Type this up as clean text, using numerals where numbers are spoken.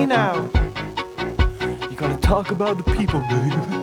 now. You gotta talk about the people, baby.